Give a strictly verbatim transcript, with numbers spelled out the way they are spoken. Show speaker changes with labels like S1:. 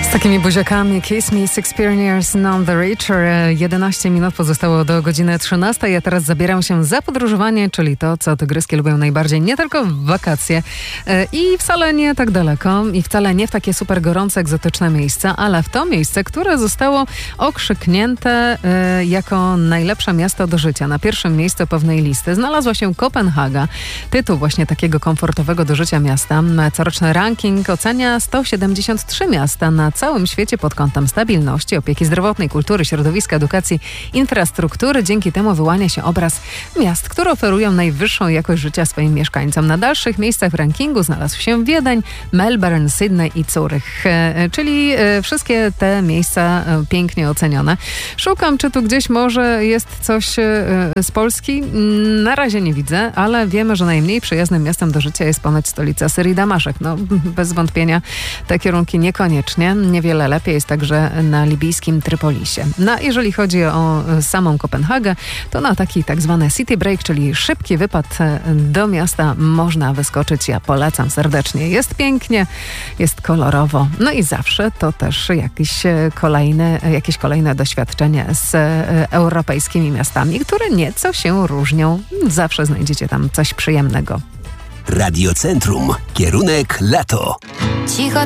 S1: Z takimi buziakami Kiss Me, Sixteen Years on the Reach. jedenaście minut pozostało do godziny trzynastej. Ja teraz zabieram się za podróżowanie, czyli to, co tygryski lubią najbardziej. Nie tylko w wakacje i wcale nie tak daleko i wcale nie w takie super gorące, egzotyczne miejsca, ale w to miejsce, które zostało okrzyknięte jako najlepsze miasto do życia. Na pierwszym miejscu pewnej listy znalazła się Kopenhaga. Tytuł właśnie takiego komfortowego do życia miasta. Coroczny ranking ocenia sto siedemdziesiąt trzy miasta na całym świecie pod kątem stabilności, opieki zdrowotnej, kultury, środowiska, edukacji, infrastruktury. Dzięki temu wyłania się obraz miast, które oferują najwyższą jakość życia swoim mieszkańcom. Na dalszych miejscach w rankingu znalazł się Wiedeń, Melbourne, Sydney i Zurych, czyli wszystkie te miejsca pięknie ocenione. Szukam, czy tu gdzieś może jest coś z Polski. Na razie nie widzę, ale wiemy, że najmniej przyjaznym miastem do życia jest ponoć stolica Syrii, Damaszek. No, bez wątpienia te kierunki niekoniecznie. Niewiele lepiej jest także na libijskim Trypolisie. No, jeżeli chodzi o samą Kopenhagę, to na taki tak zwany city break, czyli szybki wypad do miasta można wyskoczyć. Ja polecam serdecznie. Jest pięknie, jest kolorowo. No i zawsze to też jakieś kolejne, jakieś kolejne doświadczenie z europejskimi miastami, które nieco się różnią. Zawsze znajdziecie tam coś przyjemnego.
S2: Radiocentrum. Kierunek lato.
S3: Cicho